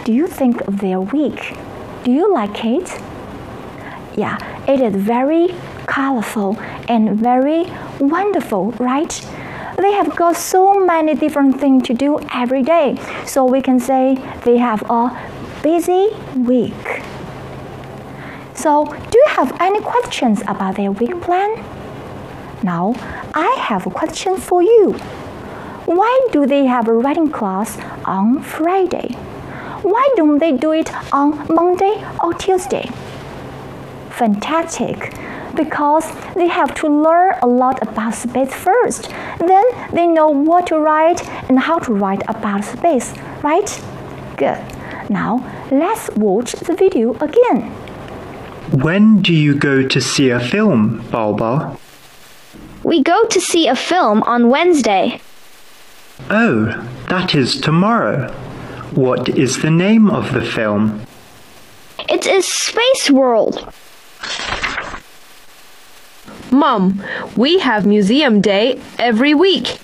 What do you think of their week? Do you like it? Yeah, it is very colorful and very wonderful, right? They have got so many different things to do every day. So we can say they have a busy week. So, do you have any questions about their week plan? Now, I have a question for you. Why do they have a writing class on Friday? Why don't they do it on Monday or Tuesday? Fantastic! Because they have to learn a lot about space first. Then they know what to write and how to write about space, right? Good. Now, let's watch the video again. When do you go to see a film, Balba? We go to see a film on Wednesday. Oh, that is tomorrow. What is the name of the film? It is Space World. Mom, we have museum day every week.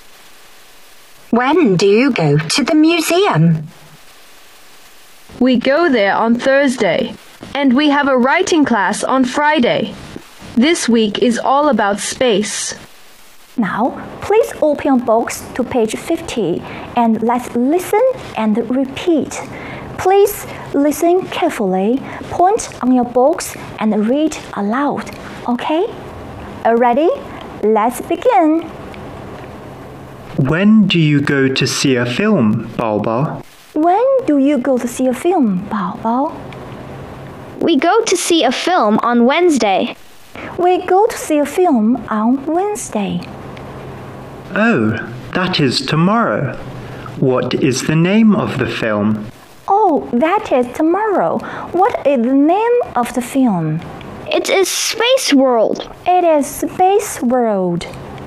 When do you go to the museum? We go there on Thursday, and we have a writing class on Friday. This week is all about space. Now, please open your books to page 50 and let's listen and repeat. Please listen carefully, point on your books and read aloud, okay? Ready? Let's begin. When do you go to see a film, Balba? When do you go to see a film, Bao? We go to see a film on Wednesday. We go to see a film on Wednesday. Oh, that is tomorrow. What is the name of the film? Oh, that is tomorrow. What is the name of the film? It is Space World. It is Space World.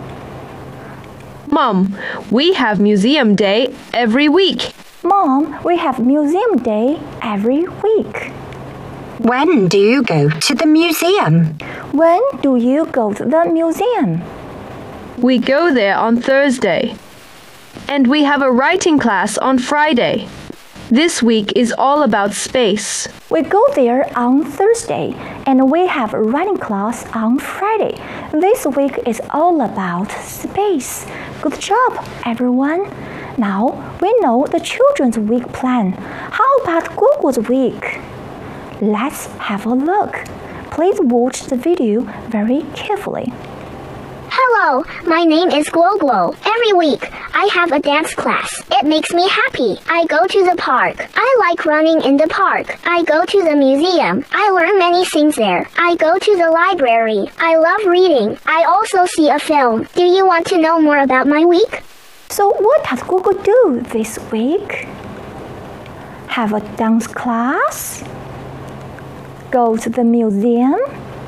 Mom, we have museum day every week. Mom, we have museum day every week. When do you go to the museum? When do you go to the museum? We go there on Thursday, and we have a writing class on Friday. This week is all about space. We go there on Thursday, and we have a writing class on Friday. This week is all about space. Good job, everyone. Now, we know the children's week plan. How about Gogo's week? Let's have a look. Please watch the video very carefully. Hello, my name is Guoguo. Every week, I have a dance class. It makes me happy. I go to the park. I like running in the park. I go to the museum. I learn many things there. I go to the library. I love reading. I also see a film. Do you want to know more about my week? So what does Gogo do this week? Have a dance class? Go to the museum?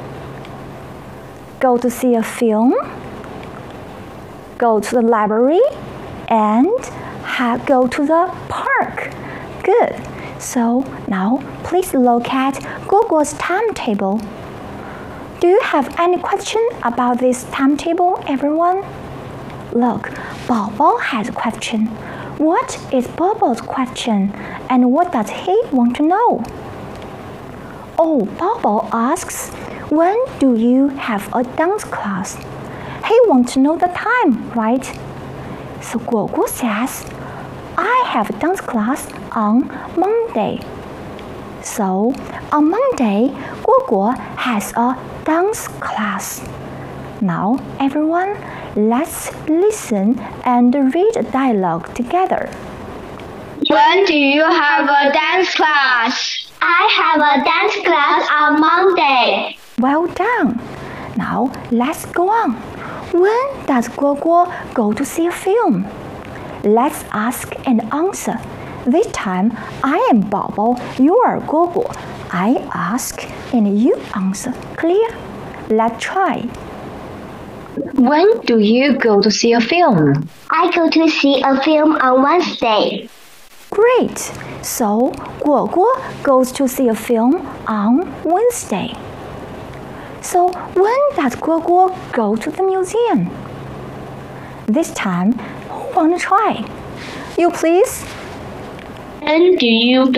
Go to see a film? Go to the library? And go to the park. Good. So now please look at Gogo's timetable. Do you have any question about this timetable, everyone? Look, Bobo has a question. What is Bobo's question and what does he want to know? Oh, Bobo asks, when do you have a dance class? He wants to know the time, right? So Guoguo says, I have a dance class on Monday. So on Monday, Guoguo has a dance class. Now, everyone, let's listen and read a dialogue together. When do you have a dance class? I have a dance class on Monday. Well done. Now, let's go on. When does Guoguo go to see a film? Let's ask and answer. This time, I am Bobo, you are Guoguo. I ask and you answer. Clear? Let's try. When do you go to see a film? I go to see a film on Wednesday. Great! So, Guoguo goes to see a film on Wednesday. So, when does Guoguo go to the museum? This time, who want to try? You please? When do you